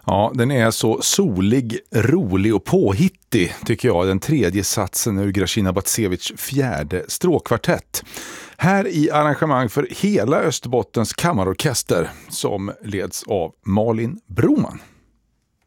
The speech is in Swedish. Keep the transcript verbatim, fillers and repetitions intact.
Ja, den är så solig, rolig och påhittig tycker jag. Den tredje satsen ur Grażyna Bacewicz fjärde stråkkvartett. Här i arrangemang för hela Österbottens kammarorkester som leds av Malin Broman.